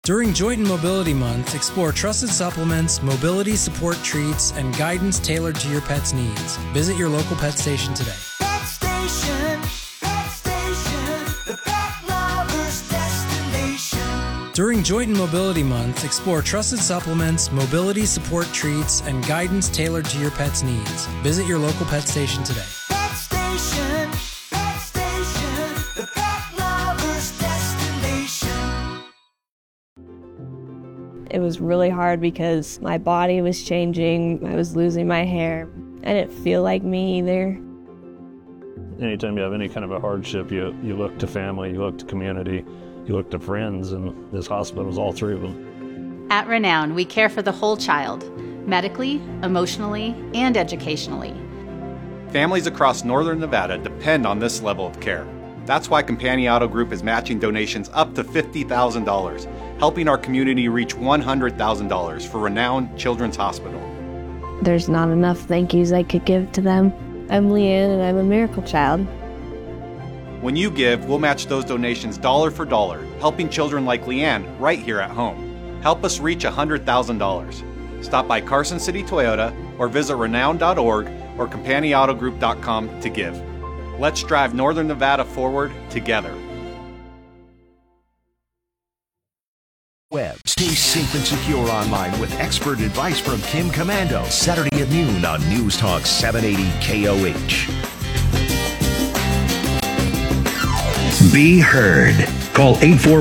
During Joint and Mobility Month, explore trusted supplements, mobility support treats, and guidance tailored to your pet's needs. Visit your local pet station today. Pet Station, the pet lover's destination. During Joint and Mobility Month, explore trusted supplements, mobility support treats, and guidance tailored to your pet's needs. Visit your local pet station today. Pet Station, the pet lover's destination. It was really hard because my body was changing. I was losing my hair. I didn't feel like me either. Anytime you have any kind of a hardship, you look to family, you look to community, you look to friends, and this hospital is all three of them. At Renown, we care for the whole child, medically, emotionally, and educationally. Families across northern Nevada depend on this level of care. That's why Companion Auto Group is matching donations up to $50,000, helping our community reach $100,000 for Renown Children's Hospital. There's not enough thank yous I could give to them. I'm Leanne and I'm a miracle child. When you give, we'll match those donations dollar for dollar, helping children like Leanne right here at home. Help us reach $100,000. Stop by Carson City Toyota or visit renown.org or CompanionAutoGroup.com to give. Let's drive Northern Nevada forward together. Web. Stay safe and secure online with expert advice from Kim Komando. Saturday at noon on News Talk 780 KOH. Be heard. Call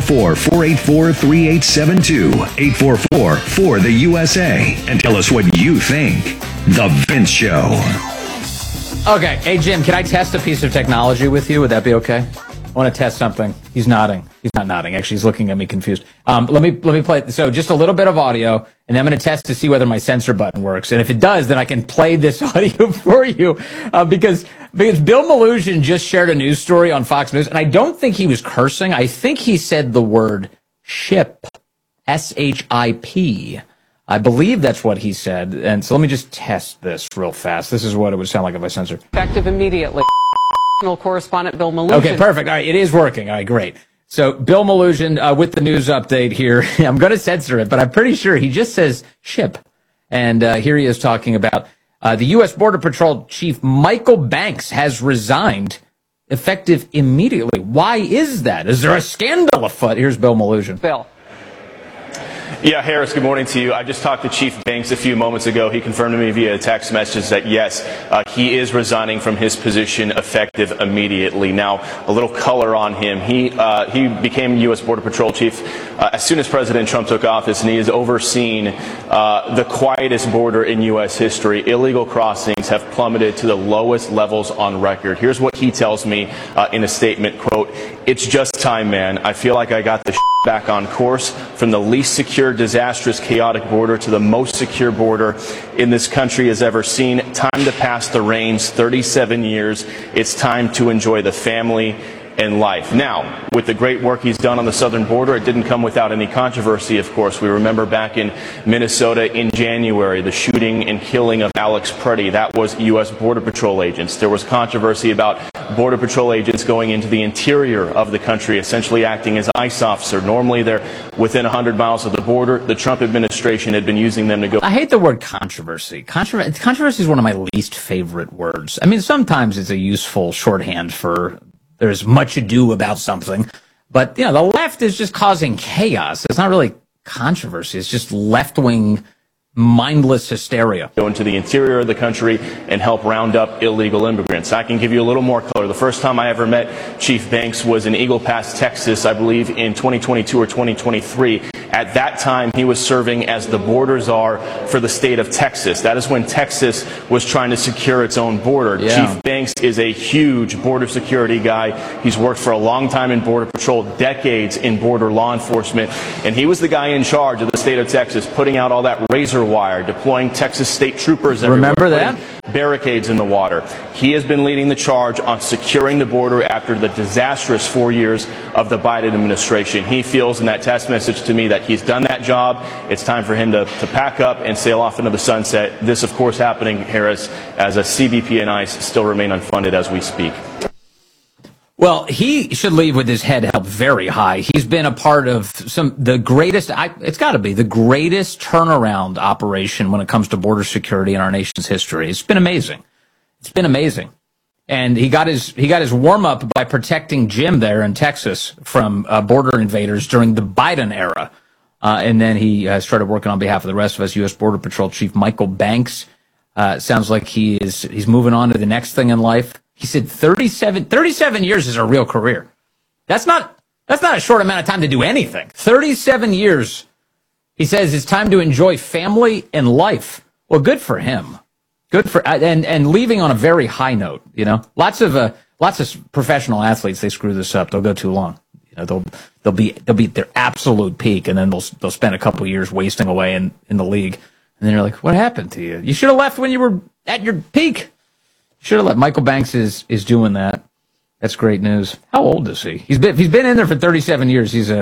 844-484-3872, 844-4-the-USA, and tell us what you think. The Vince Show. Okay. Hey, Jim, can I test a piece of technology with you? Would that be okay? I want to test something. He's nodding. He's not nodding. Actually, he's looking at me confused. Let me play. So just a little bit of audio, and then I'm going to test to see whether my censor button works. And if it does, then I can play this audio for you. Because Bill Melugin just shared a news story on Fox News, and I don't think he was cursing. I think he said the word ship, S-H-I-P. I believe that's what he said. And so let me just test this real fast. This is what it would sound like if I censored. Effective immediately. Correspondent Bill Melugin. Okay, perfect. All right, it is working. All right, great. So Bill Melugin with the news update here. I'm going to censor it, but I'm pretty sure he just says ship. And here he is talking about the U.S. Border Patrol Chief Michael Banks has resigned effective immediately. Why is that? Is there a scandal afoot? Here's Bill Melugin. Bill. Yeah, Harris, good morning to you. I just talked to Chief Banks a few moments ago. He confirmed to me via text message that, yes, he is resigning from his position effective immediately. Now, a little color on him. He became U.S. Border Patrol Chief as soon as President Trump took office, and he has overseen the quietest border in U.S. history. Illegal crossings have plummeted to the lowest levels on record. Here's what he tells me in a statement, quote, "It's just time, man. I feel like I got the back on course from the least secure, disastrous, chaotic border to the most secure border in this country has ever seen. Time to pass the reins, 37 years. It's time to enjoy the family and life." Now, with the great work he's done on the southern border, it didn't come without any controversy, of course. We remember back in Minnesota in January, the shooting and killing of Alex Preddy. That was U.S. Border Patrol agents. There was controversy about Border Patrol agents going into the interior of the country, essentially acting as ICE officer. Normally, they're within 100 miles of the border. The Trump administration had been using them to go. I hate the word controversy. Controversy is one of my least favorite words. I mean, sometimes it's a useful shorthand for there's much ado about something. But, you know, the left is just causing chaos. It's not really controversy. It's just left-wing mindless hysteria. Go into the interior of the country and help round up illegal immigrants. I can give you a little more color. The first time I ever met Chief Banks was in Eagle Pass, Texas, I believe in 2022 or 2023. At that time, he was serving as the border czar for the state of Texas. That is when Texas was trying to secure its own border. Yeah. Chief Banks is a huge border security guy. He's worked for a long time in Border Patrol, decades in border law enforcement, and he was the guy in charge of the state of Texas, putting out all that razor wire, deploying Texas state troopers everywhere. Remember that? Barricades in the water. He has been leading the charge on securing the border after the disastrous 4 years of the Biden administration. He feels in that text message to me that he's done that job. It's time for him to pack up and sail off into the sunset. This, of course, happening, Harris, as a CBP and ICE still remain unfunded as we speak. Well, he should leave with his head held very high. He's been a part of the greatest, it's got to be the greatest turnaround operation when it comes to border security in our nation's history. It's been amazing. It's been amazing. And he got his warm up by protecting Jim there in Texas from border invaders during the Biden era. And then he started working on behalf of the rest of us. U.S. Border Patrol Chief Michael Banks sounds like he's moving on to the next thing in life. He said 37 years is a real career. That's not a short amount of time to do anything. 37 years. He says it's time to enjoy family and life. Well, good for him. Good for and leaving on a very high note. You know, lots of professional athletes, they screw this up. They'll go too long. You know, they'll be at their absolute peak, and then they'll spend a couple of years wasting away in the league. And then you're like, what happened to you? You should have left when you were at your peak. Should have let. Michael Banks is doing that. That's great news. How old is he? He's been in there for 37 years. He's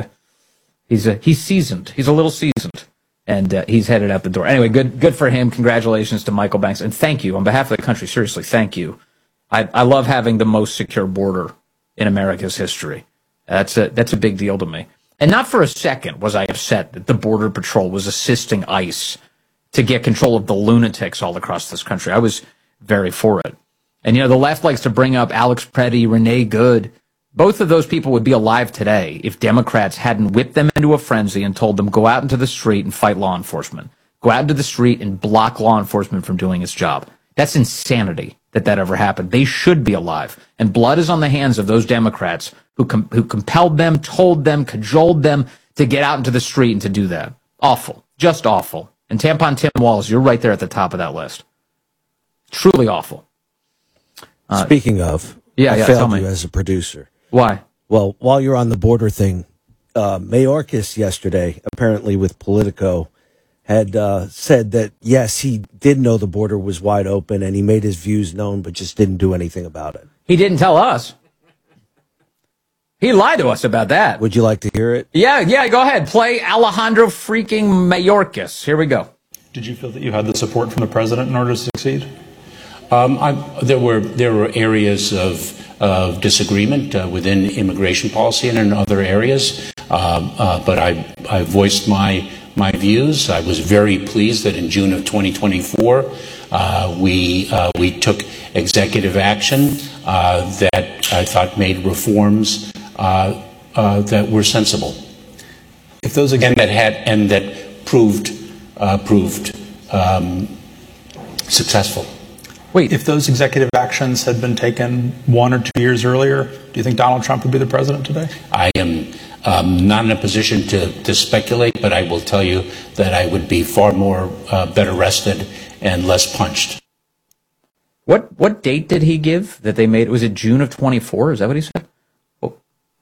seasoned. He's a little seasoned, and he's headed out the door. Anyway, good for him. Congratulations to Michael Banks, and thank you on behalf of the country. Seriously, thank you. I love having the most secure border in America's history. That's a big deal to me. And not for a second was I upset that the Border Patrol was assisting ICE to get control of the lunatics all across this country. I was very for it. And, you know, the left likes to bring up Alex Preddy, Renee Good. Both of those people would be alive today if Democrats hadn't whipped them into a frenzy and told them, go out into the street and fight law enforcement. Go out into the street and block law enforcement from doing its job. That's insanity that ever happened. They should be alive. And blood is on the hands of those Democrats who compelled them, told them, cajoled them to get out into the street and to do that. Awful. Just awful. And Tampon Tim Walz, you're right there at the top of that list. Truly awful. Speaking of, I failed you as a producer. Why? Well, while you're on the border thing, Mayorkas yesterday, apparently with Politico, had said that, yes, he did know the border was wide open and he made his views known, but just didn't do anything about it. He didn't tell us. He lied to us about that. Would you like to hear it? Yeah, go ahead. Play Alejandro freaking Mayorkas. Here we go. Did you feel that you had the support from the president in order to succeed? There were areas of disagreement within immigration policy and in other areas, but I voiced my views. I was very pleased that in June of 2024 we took executive action that I thought made reforms that were sensible. If those that proved successful. Wait, if those executive actions had been taken 1 or 2 years earlier, do you think Donald Trump would be the president today? I am not in a position to speculate, but I will tell you that I would be far more better rested and less punched. What date did he give that they made? Was it June of 24? Is that what he said? Oh.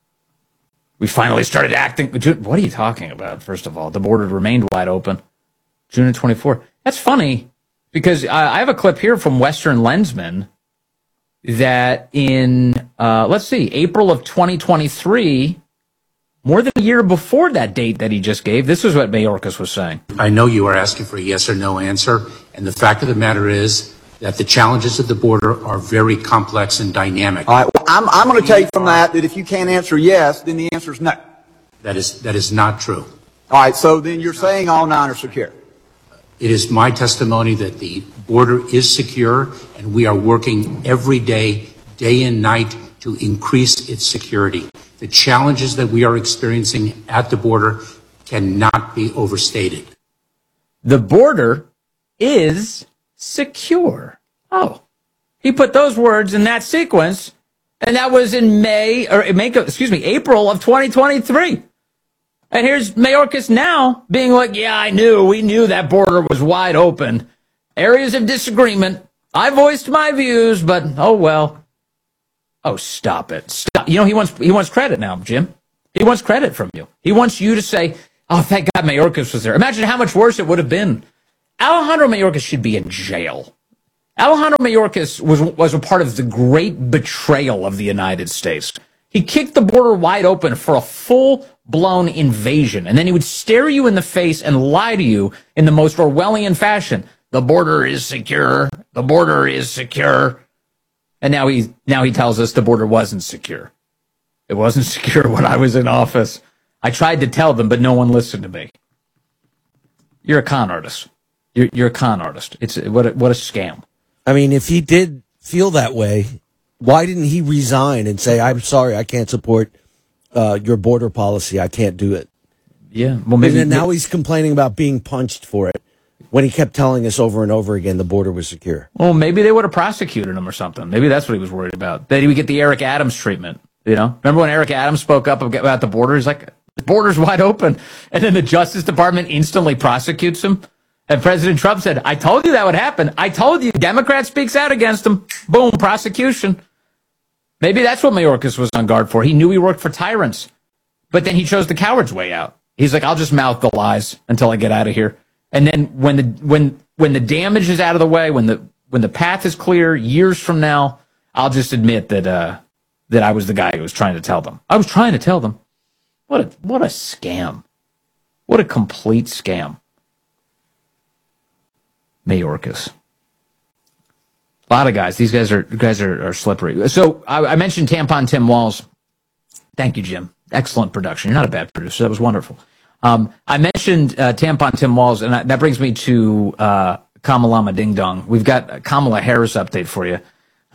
We finally started acting. What are you talking about, first of all? The border remained wide open. June of 24. That's funny. Because I have a clip here from Western Lensman that in, April of 2023, more than a year before that date that he just gave, this is what Mayorkas was saying. I know you are asking for a yes or no answer, and the fact of the matter is that the challenges at the border are very complex and dynamic. All right, well, I'm going to tell you from that if you can't answer yes, then the answer is no. That is not true. All right, so then you're saying all 9 are secure. It is my testimony that the border is secure, and we are working every day, day and night, to increase its security. The challenges that we are experiencing at the border cannot be overstated. The border is secure. Oh, he put those words in that sequence, and that was in April of 2023. And here's Mayorkas now being like, yeah, we knew that border was wide open. Areas of disagreement. I voiced my views, but oh well. Oh, stop it. Stop. You know, he wants credit now, Jim. He wants credit from you. He wants you to say, oh, thank God Mayorkas was there. Imagine how much worse it would have been. Alejandro Mayorkas should be in jail. Alejandro Mayorkas was a part of the great betrayal of the United States. He kicked the border wide open for a full-blown invasion, and then he would stare you in the face and lie to you in the most Orwellian fashion. The border is secure. The border is secure. And now he tells us the border wasn't secure. It wasn't secure when I was in office. I tried to tell them, but no one listened to me. You're a con artist. You're a con artist. It's what a scam. I mean, if he did feel that way, why didn't he resign and say, "I'm sorry, I can't support your border policy. I can't do it"? Yeah. Well, maybe. And then now he's complaining about being punched for it when he kept telling us over and over again the border was secure. Well, maybe they would have prosecuted him or something. Maybe that's what he was worried about. That he would get the Eric Adams treatment. You know, remember when Eric Adams spoke up about the border? He's like, the border's wide open. And then the Justice Department instantly prosecutes him. And President Trump said, I told you that would happen. I told you. Democrat speaks out against him. Boom, prosecution. Maybe that's what Mayorkas was on guard for. He knew he worked for tyrants. But then he chose the coward's way out. He's like, I'll just mouth the lies until I get out of here. And then when the damage is out of the way, when the path is clear, years from now, I'll just admit that I was the guy who was trying to tell them. I was trying to tell them. What a scam. What a complete scam. Mayorkas. A lot of guys. These guys are slippery. So I mentioned Tampon Tim Walz. Thank you, Jim. Excellent production. You're not a bad producer. That was wonderful. I mentioned Tampon Tim Walz, and that brings me to Kamalama Ding Dong. We've got a Kamala Harris update for you.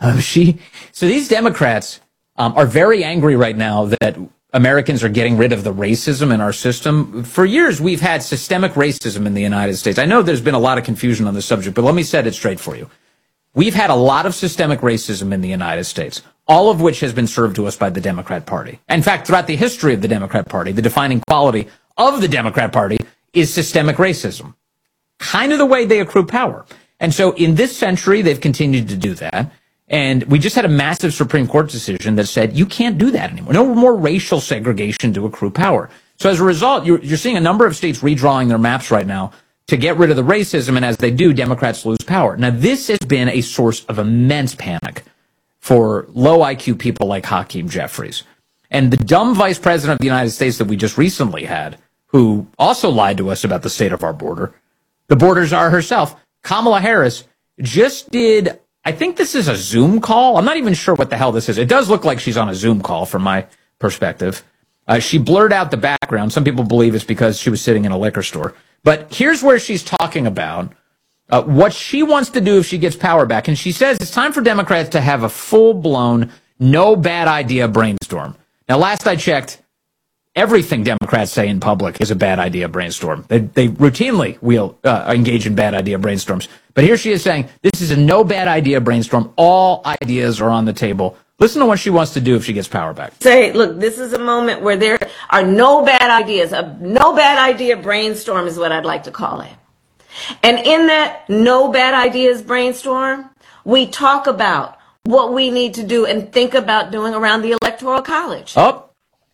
So these Democrats are very angry right now that Americans are getting rid of the racism in our system. For years, we've had systemic racism in the United States. I know there's been a lot of confusion on this subject, but let me set it straight for you. We've had a lot of systemic racism in the United States, all of which has been served to us by the Democrat Party. In fact, throughout the history of the Democrat Party, the defining quality of the Democrat Party is systemic racism, kind of the way they accrue power. And so in this century, they've continued to do that. And we just had a massive Supreme Court decision that said you can't do that anymore. No more racial segregation to accrue power. So as a result, you're seeing a number of states redrawing their maps right now to get rid of the racism. And as they do, Democrats lose power. Now, this has been a source of immense panic for low IQ people like Hakeem Jeffries. And the dumb vice president of the United States that we just recently had, who also lied to us about the state of our border, the border czar herself, Kamala Harris, just did, I think this is a Zoom call. I'm not even sure what the hell this is. It does look like she's on a Zoom call from my perspective. She blurred out the background. Some people believe it's because she was sitting in a liquor store. But here's where she's talking about what she wants to do if she gets power back. And she says it's time for Democrats to have a full-blown, no bad idea brainstorm. Now, last I checked, everything Democrats say in public is a bad idea brainstorm. They routinely will engage in bad idea brainstorms. But here she is saying, this is a no bad idea brainstorm. All ideas are on the table. Listen to what she wants to do if she gets power back. Say, look, this is a moment where there are no bad ideas. A no bad idea brainstorm is what I'd like to call it. And in that no bad ideas brainstorm, we talk about what we need to do and think about doing around the Electoral College. Oh.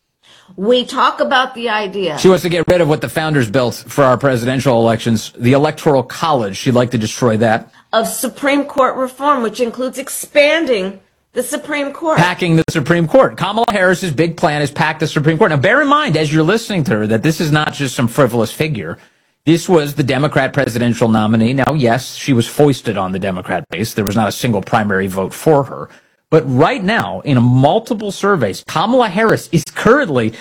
We talk about the idea. She wants to get rid of what the founders built for our presidential elections, the Electoral College. She'd like to destroy that. Of Supreme Court reform, which includes expanding the Supreme Court. Packing the Supreme Court. Kamala Harris's big plan is pack the Supreme Court. Now, bear in mind, as you're listening to her, that this is not just some frivolous figure. This was the Democrat presidential nominee. Now, yes, she was foisted on the Democrat base. There was not a single primary vote for her. But right now, in multiple surveys, Kamala Harris is currently,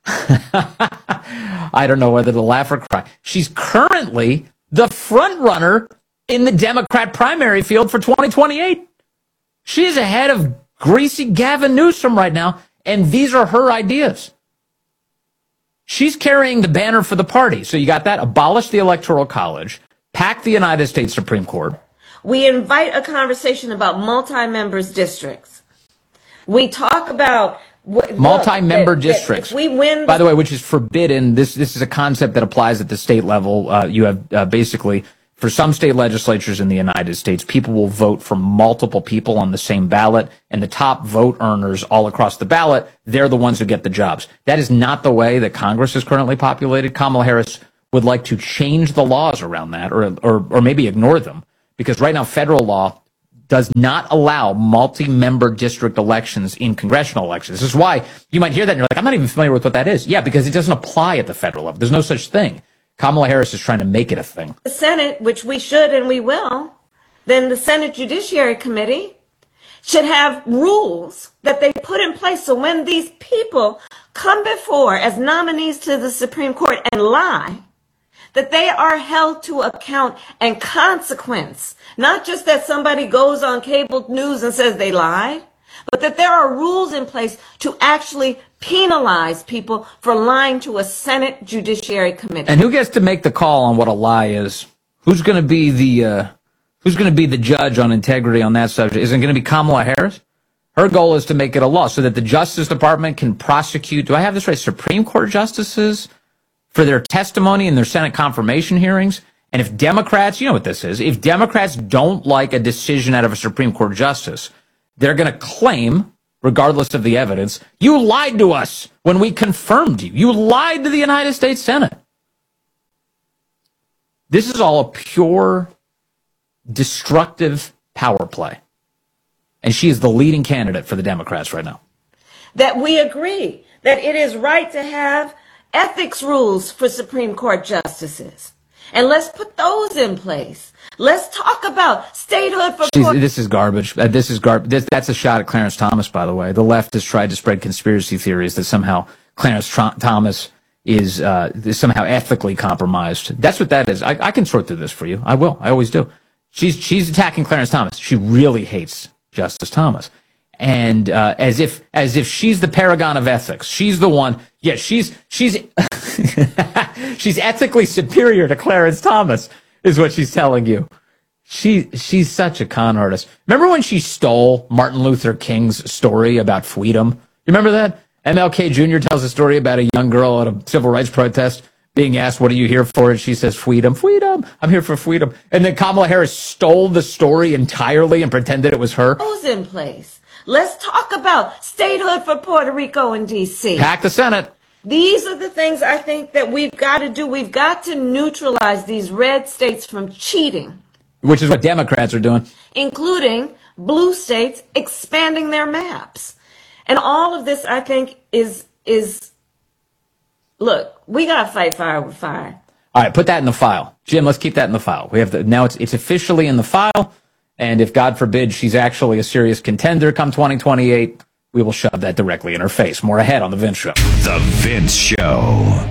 I don't know whether to laugh or cry, she's currently the front runner in the Democrat primary field for 2028. She is ahead of greasy Gavin Newsom right now, and these are her ideas. She's carrying the banner for the party. So you got that? Abolish the Electoral College, pack the United States Supreme Court. We invite a conversation about multi-members districts. We talk about multi-member districts. If we win, by the way, which is forbidden. This is a concept that applies at the state level. You have basically, for some state legislatures in the United States, people will vote for multiple people on the same ballot, and the top vote earners all across the ballot, they're the ones who get the jobs. That is not the way that Congress is currently populated. Kamala Harris would like to change the laws around that, or maybe ignore them. Because right now, federal law does not allow multi-member district elections in congressional elections. This is why you might hear that and you're like, I'm not even familiar with what that is. Yeah, because it doesn't apply at the federal level. There's no such thing. Kamala Harris is trying to make it a thing. The Senate, which we should and we will, then the Senate Judiciary Committee should have rules that they put in place so when these people come before as nominees to the Supreme Court and lie, that they are held to account and consequence. Not just that somebody goes on cable news and says they lied, but that there are rules in place to actually penalize people for lying to a Senate Judiciary Committee. And who gets to make the call on what a lie is? Who's going to be the judge on integrity on that subject? Is it going to be Kamala Harris? Her goal is to make it a law so that the Justice Department can prosecute, do I have this right, Supreme Court justices for their testimony in their Senate confirmation hearings. And if Democrats, you know what this is, if Democrats don't like a decision out of a Supreme Court justice, they're going to claim, regardless of the evidence, you lied to us when we confirmed you. You lied to the United States Senate. This is all a pure, destructive power play. And she is the leading candidate for the Democrats right now. That we agree that it is right to have ethics rules for Supreme Court justices. And let's put those in place. Let's talk about statehood for court. This is garbage. That's a shot at Clarence Thomas, by the way. The left has tried to spread conspiracy theories that somehow Clarence Thomas is somehow ethically compromised. That's what that is. I can sort through this for you. I will. I always do. She's attacking Clarence Thomas. She really hates Justice Thomas. And as if she's the paragon of ethics. She's the one. Yeah, she's she's ethically superior to Clarence Thomas, is what she's telling you. She's such a con artist. Remember when she stole Martin Luther King's story about freedom? You remember that? MLK Jr. tells a story about a young girl at a civil rights protest being asked, what are you here for? And she says, freedom, freedom. I'm here for freedom. And then Kamala Harris stole the story entirely and pretended it was her. Rules in place. Let's talk about statehood for Puerto Rico and D.C. Pack the Senate. These are the things I think that we've got to do. We've got to neutralize these red states from cheating. Which is what Democrats are doing. Including blue states expanding their maps. And all of this, I think, is look, we got to fight fire with fire. All right, put that in the file. Jim, let's keep that in the file. We have now it's officially in the file. And if, God forbid, she's actually a serious contender come 2028, we will shove that directly in her face. More ahead on The Vince Show. The Vince Show.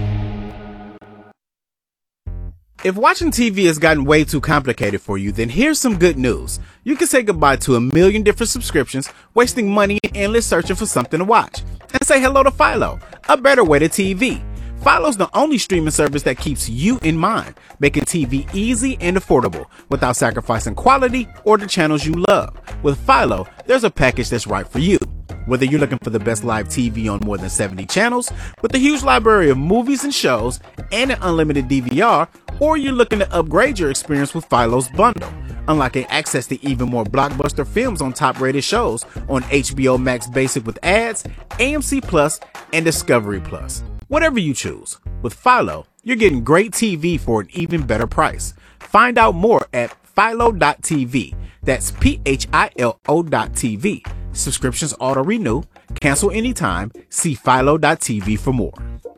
If watching TV has gotten way too complicated for you, then here's some good news. You can say goodbye to 1 million different subscriptions, wasting money and endless searching for something to watch. And say hello to Philo, a better way to TV. Philo's the only streaming service that keeps you in mind, making TV easy and affordable without sacrificing quality or the channels you love. With Philo, there's a package that's right for you. Whether you're looking for the best live TV on more than 70 channels, with a huge library of movies and shows, and an unlimited DVR, or you're looking to upgrade your experience with Philo's bundle, unlocking access to even more blockbuster films on top-rated shows on HBO Max Basic with ads, AMC Plus, and Discovery Plus. Whatever you choose, with Philo, you're getting great TV for an even better price. Find out more at philo.tv. That's PHILO.tv. Subscriptions auto-renew. Cancel anytime. See philo.tv for more.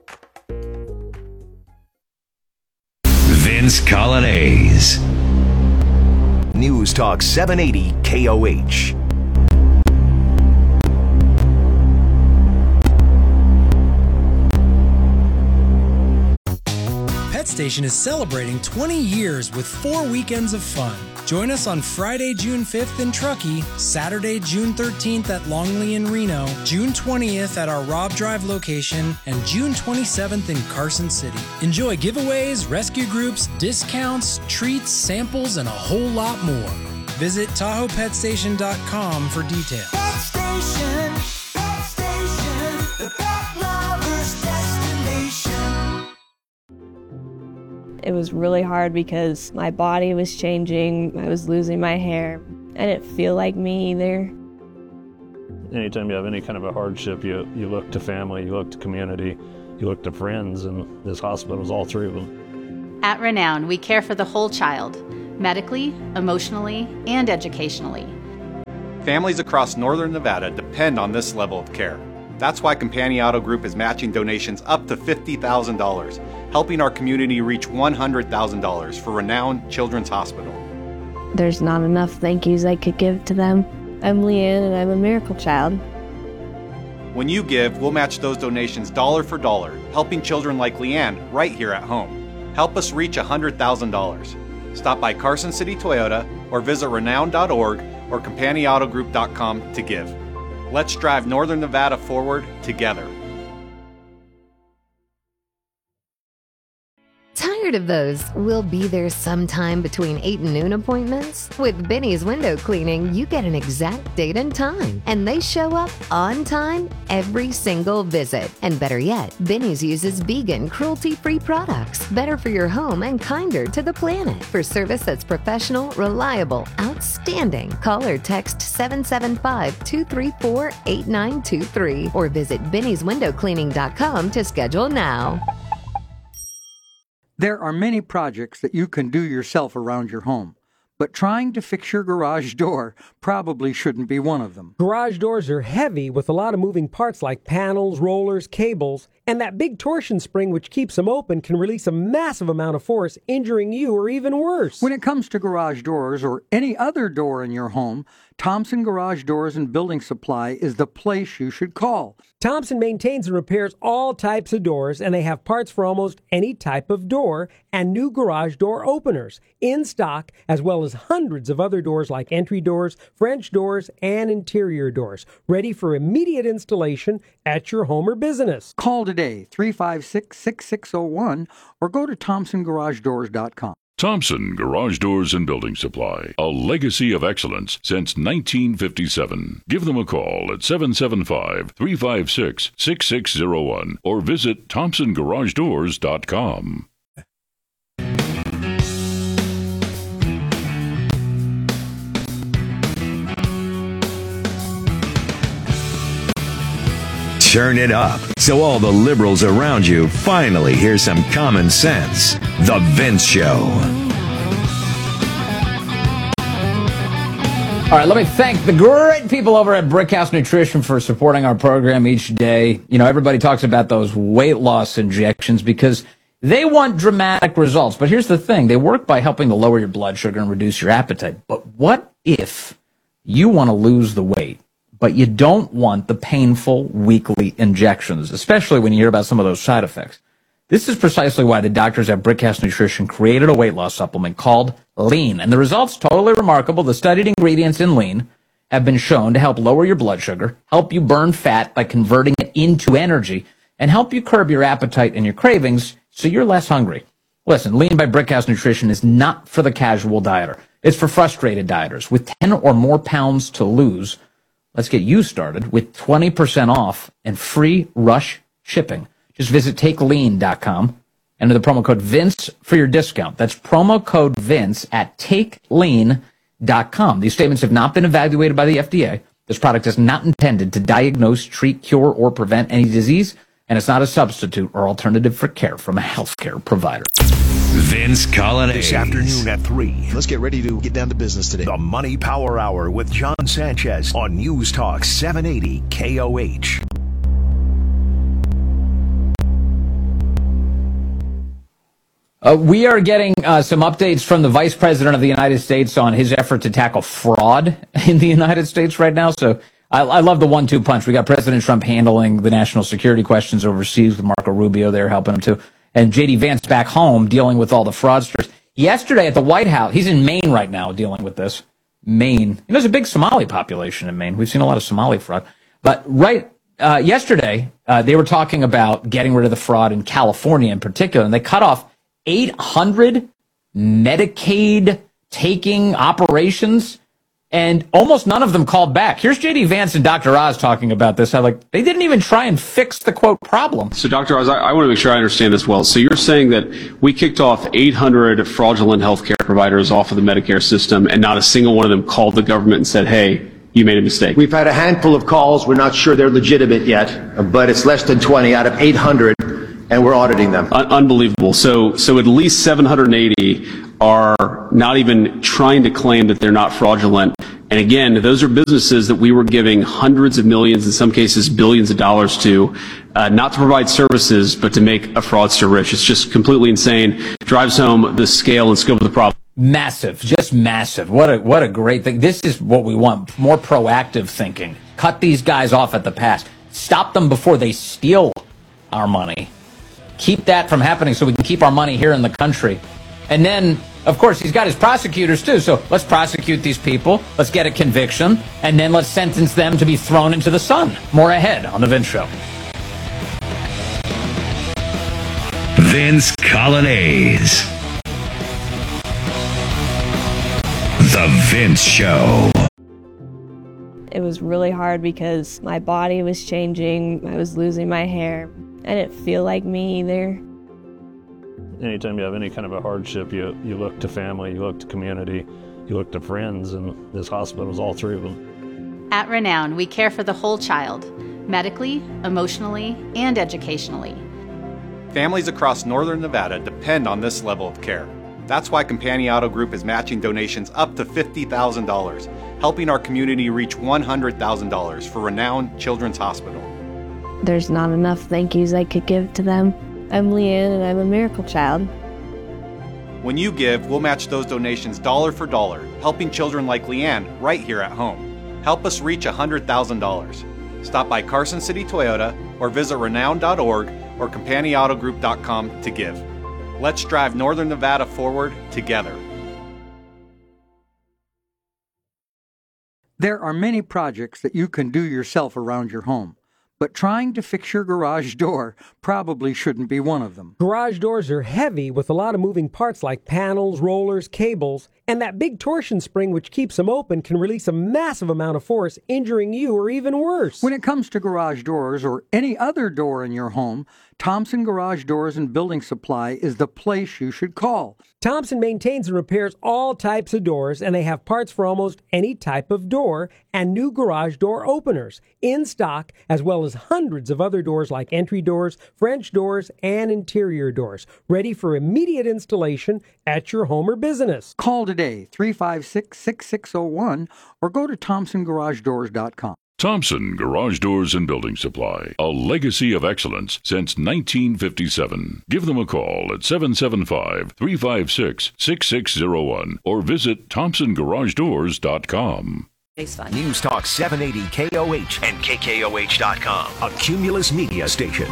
Vince Colonnese. News Talk 780 KOH. Pet Station is celebrating 20 years with 4 weekends of fun. Join us on Friday, June 5th in Truckee, Saturday, June 13th at Longley in Reno, June 20th at our Robb Drive location, and June 27th in Carson City. Enjoy giveaways, rescue groups, discounts, treats, samples, and a whole lot more. Visit TahoePetStation.com for details. Pet Station, the pet lover's destination. It was really hard because my body was changing. I was losing my hair. I didn't feel like me either. Anytime you have any kind of a hardship, you look to family, you look to community, you look to friends, and this hospital is all three of them. At Renown, we care for the whole child, medically, emotionally, and educationally. Families across northern Nevada depend on this level of care. That's why Companion Auto Group is matching donations up to $50,000, helping our community reach $100,000 for Renown Children's Hospital. There's not enough thank yous I could give to them. I'm Leanne, and I'm a miracle child. When you give, we'll match those donations dollar for dollar, helping children like Leanne right here at home. Help us reach $100,000. Stop by Carson City Toyota or visit renown.org or CompaniAutoGroup.com to give. Let's drive Northern Nevada forward together. Tired of those "we'll be there sometime between 8 and noon" appointments? With Benny's Window Cleaning, you get an exact date and time, and they show up on time every single visit. And better yet, Benny's uses vegan, cruelty-free products, better for your home and kinder to the planet. For service that's professional, reliable, outstanding, call or text 775-234-8923 or visit Benny'sWindowCleaning.com to schedule now. There are many projects that you can do yourself around your home, but trying to fix your garage door probably shouldn't be one of them. Garage doors are heavy with a lot of moving parts like panels, rollers, cables, and that big torsion spring which keeps them open can release a massive amount of force, injuring you or even worse. When it comes to garage doors or any other door in your home, Thompson Garage Doors and Building Supply is the place you should call. Thompson maintains and repairs all types of doors, and they have parts for almost any type of door and new garage door openers in stock, as well as hundreds of other doors like entry doors, French doors, and interior doors, ready for immediate installation at your home or business. Call today, 356-6601, or go to ThompsonGarageDoors.com. Thompson Garage Doors and Building Supply, a legacy of excellence since 1957. Give them a call at 775-356-6601 or visit ThompsonGarageDoors.com. Turn it up so all the liberals around you finally hear some common sense. The Vince Show. All right, let me thank the great people over at Brickhouse Nutrition for supporting our program each day. You know, everybody talks about those weight loss injections because they want dramatic results. But here's the thing. They work by helping to lower your blood sugar and reduce your appetite. But what if you want to lose the weight, but you don't want the painful weekly injections, especially when you hear about some of those side effects? This is precisely why the doctors at Brickhouse Nutrition created a weight loss supplement called Lean. And the results, totally remarkable. The studied ingredients in Lean have been shown to help lower your blood sugar, help you burn fat by converting it into energy, and help you curb your appetite and your cravings so you're less hungry. Listen, Lean by Brickhouse Nutrition is not for the casual dieter. It's for frustrated dieters with 10 or more pounds to lose. Let's get you started with 20% off and free rush shipping. Just visit TakeLean.com. Enter the promo code Vince for your discount. That's promo code Vince at TakeLean.com. These statements have not been evaluated by the FDA. This product is not intended to diagnose, treat, cure, or prevent any disease, and it's not a substitute or alternative for care from a healthcare provider. Vince Coglianese. This afternoon at 3. Let's get ready to get down to business today. The Money Power Hour with John Sanchez on News Talk 780 KOH. We are getting some updates from the Vice President of the United States on his effort to tackle fraud in the United States right now. So I love the 1-2 punch. We got President Trump handling the national security questions overseas with Marco Rubio there helping him too. And J.D. Vance back home dealing with all the fraudsters. Yesterday at the White House, he's in Maine right now dealing with this. Maine. You know, there's a big Somali population in Maine. We've seen a lot of Somali fraud. But yesterday, they were talking about getting rid of the fraud in California in particular, and they cut off 800 Medicaid taking operations, and almost none of them called back. Here's J.D. Vance and Dr. Oz talking about this. How, they didn't even try and fix the, quote, problem. So, Dr. Oz, I want to make sure I understand this well. So you're saying that we kicked off 800 fraudulent healthcare providers off of the Medicare system, and not a single one of them called the government and said, hey, you made a mistake. We've had a handful of calls. We're not sure they're legitimate yet, but it's less than 20 out of 800. And we're auditing them. Unbelievable. So at least 780 are not even trying to claim that they're not fraudulent. And again, those are businesses that we were giving hundreds of millions, in some cases billions of dollars to, not to provide services, but to make a fraudster rich. It's just completely insane. Drives home the scale and scope of the problem. Massive, just massive. What a great thing. This is what we want. More proactive thinking. Cut these guys off at the pass. Stop them before they steal our money. Keep that from happening so we can keep our money here in the country. And then, of course, he's got his prosecutors too. So let's prosecute these people. Let's get a conviction. And then let's sentence them to be thrown into the sun. More ahead on The Vince Show. Vince Colonnese. The Vince Show. It was really hard because my body was changing. I was losing my hair. I didn't feel like me either. Anytime you have any kind of a hardship, you look to family, you look to community, you look to friends, and this hospital is all three of them. At Renown, we care for the whole child, medically, emotionally, and educationally. Families across northern Nevada depend on this level of care. That's why Companion Auto Group is matching donations up to $50,000, helping our community reach $100,000 for Renown Children's Hospital. There's not enough thank yous I could give to them. I'm Leanne and I'm a miracle child. When you give, we'll match those donations dollar for dollar, helping children like Leanne right here at home. Help us reach $100,000. Stop by Carson City Toyota or visit renown.org or CompanionAutoGroup.com to give. Let's drive Northern Nevada forward together. There are many projects that you can do yourself around your home, but trying to fix your garage door probably shouldn't be one of them. Garage doors are heavy with a lot of moving parts like panels, rollers, cables, and that big torsion spring which keeps them open can release a massive amount of force, injuring you or even worse. When it comes to garage doors or any other door in your home, Thompson Garage Doors and Building Supply is the place you should call. Thompson maintains and repairs all types of doors, and they have parts for almost any type of door and new garage door openers in stock, as well as hundreds of other doors like entry doors, French doors, and interior doors, ready for immediate installation at your home or business. Call today, 356-6601, or go to ThompsonGarageDoors.com. Thompson Garage Doors and Building Supply, a legacy of excellence since 1957. Give them a call at 775-356-6601 or visit ThompsonGarageDoors.com. News Talk 780 KOH and KKOH.com, a Cumulus media station.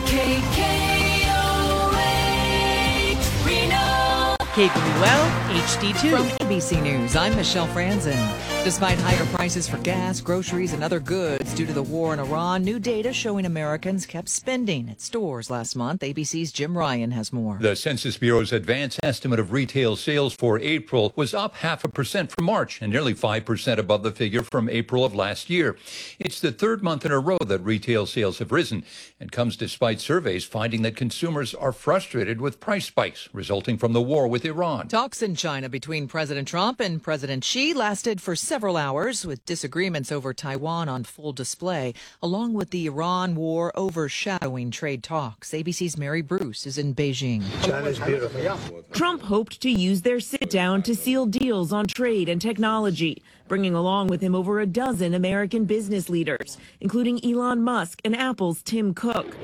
Keeping you well, HD2. From ABC News, I'm Michelle Franzen. Despite higher prices for gas, groceries, and other goods due to the war in Iran, new data showing Americans kept spending at stores last month. ABC's Jim Ryan has more. The Census Bureau's advance estimate of retail sales for April was up 0.5% from March and nearly 5% above the figure from April of last year. It's the third month in a row that retail sales have risen and comes despite surveys finding that consumers are frustrated with price spikes resulting from the war with Iran. Talks in China between President Trump and President Xi lasted for several hours, with disagreements over Taiwan on full display, along with the Iran war overshadowing trade talks. ABC's Mary Bruce is in Beijing. China's beautiful. Trump hoped to use their sit-down to seal deals on trade and technology, bringing along with him over a dozen American business leaders, including Elon Musk and Apple's Tim Cook.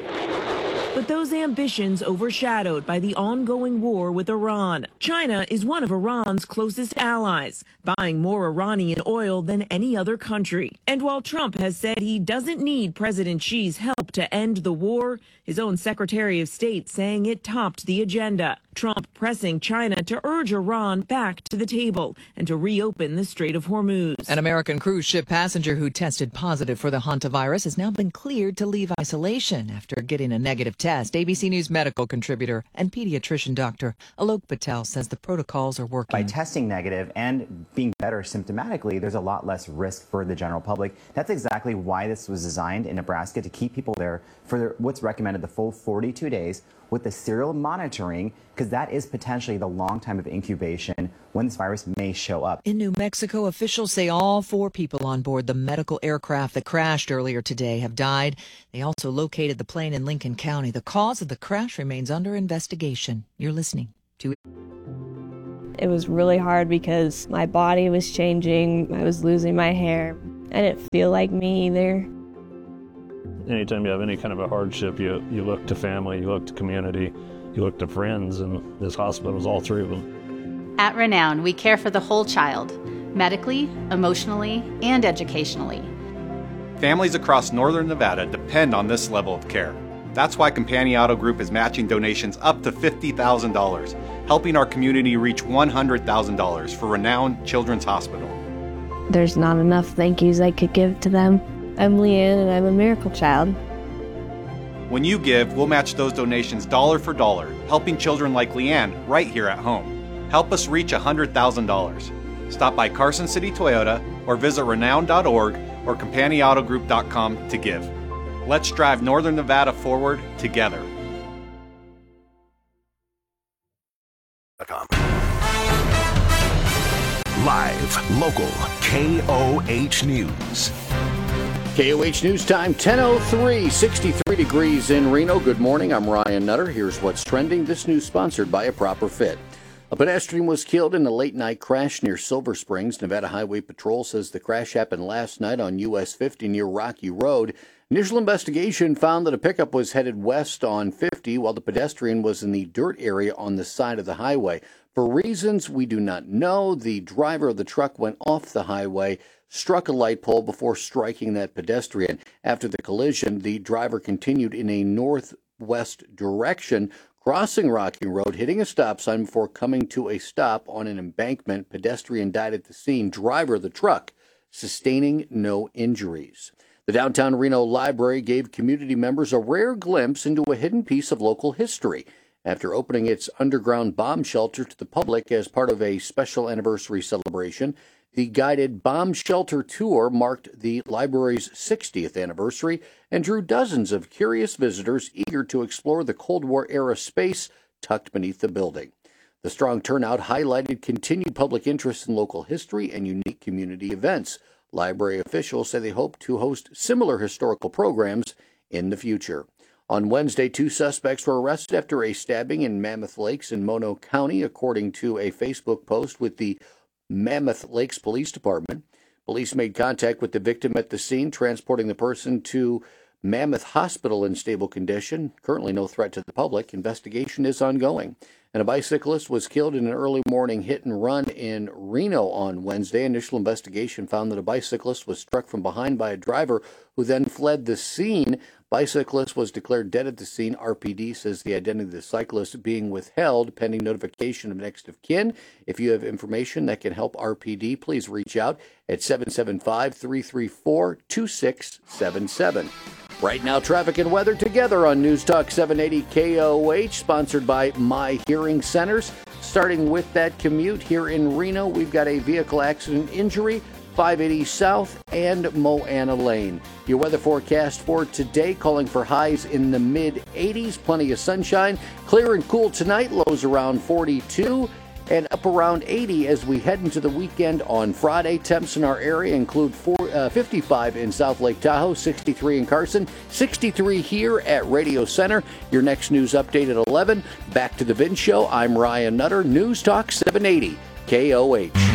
But those ambitions overshadowed by the ongoing war with Iran. China is one of Iran's closest allies, buying more Iranian oil than any other country. And while Trump has said he doesn't need President Xi's help to end the war, his own Secretary of State saying it topped the agenda. Trump pressing China to urge Iran back to the table and to reopen the Strait of Hormuz. An American cruise ship passenger who tested positive for the hantavirus has now been cleared to leave isolation after getting a negative test. ABC News medical contributor and pediatrician Dr. Alok Patel says the protocols are working. By testing negative and being better symptomatically, there's a lot less risk for the general public. That's exactly why this was designed in Nebraska, to keep people there for what's recommended the full 42 days with the serial monitoring, because that is potentially the long time of incubation when this virus may show up. In New Mexico, officials say all 4 people on board the medical aircraft that crashed earlier today have died. They also located the plane in Lincoln County. The cause of the crash remains under investigation. You're listening to It was really hard because my body was changing. I was losing my hair. I didn't feel like me either. Anytime you have any kind of a hardship, you look to family, you look to community, you look to friends, and this hospital is all three of them. At Renown, we care for the whole child, medically, emotionally, and educationally. Families across northern Nevada depend on this level of care. That's why Companion Auto Group is matching donations up to $50,000, helping our community reach $100,000 for Renown Children's Hospital. There's not enough thank yous I could give to them. I'm Leanne and I'm a miracle child. When you give, we'll match those donations dollar for dollar, helping children like Leanne right here at home. Help us reach $100,000. Stop by Carson City Toyota or visit renown.org or companiautogroup.com to give. Let's drive Northern Nevada forward together. Live, local, KOH News. KOH News Time, 10:03, 63 degrees in Reno. Good morning, I'm Ryan Nutter. Here's what's trending. This news sponsored by A Proper Fit. A pedestrian was killed in a late-night crash near Silver Springs. Nevada Highway Patrol says the crash happened last night on US 50 near Rocky Road. Initial investigation found that a pickup was headed west on 50 while the pedestrian was in the dirt area on the side of the highway. For reasons we do not know, the driver of the truck went off the highway, struck a light pole before striking that pedestrian. After the collision, the driver continued in a northwest direction, crossing Rocky Road, hitting a stop sign before coming to a stop on an embankment. Pedestrian died at the scene. Driver of the truck sustaining no injuries. The Downtown Reno Library gave community members a rare glimpse into a hidden piece of local history after opening its underground bomb shelter to the public as part of a special anniversary celebration. The guided bomb shelter tour marked the library's 60th anniversary and drew dozens of curious visitors eager to explore the Cold War-era space tucked beneath the building. The strong turnout highlighted continued public interest in local history and unique community events. Library officials say they hope to host similar historical programs in the future. On Wednesday, 2 suspects were arrested after a stabbing in Mammoth Lakes in Mono County, according to a Facebook post with the Mammoth Lakes Police Department. Police made contact with the victim at the scene, transporting the person to Mammoth Hospital in stable condition. Currently no threat to the public. Investigation is ongoing. And a bicyclist was killed in an early morning hit and run in Reno on Wednesday. Initial investigation found that a bicyclist was struck from behind by a driver who then fled the scene. Bicyclist was declared dead at the scene. RPD says the identity of the cyclist being withheld pending notification of next of kin. If you have information that can help RPD, please reach out at 775-334-2677. Right now, traffic and weather together on News Talk 780 KOH, sponsored by My Hearing Centers. Starting with that commute here in Reno, we've got a vehicle accident injury, 580 South and Moana Lane. Your weather forecast for today calling for highs in the mid-80s, plenty of sunshine. Clear and cool tonight, lows around 42 and up around 80 as we head into the weekend on Friday. Temps in our area include 55 in South Lake Tahoe, 63 in Carson, 63 here at Radio Center. Your next news update at 11. Back to the Vince Show. I'm Ryan Nutter, News Talk 780 KOH.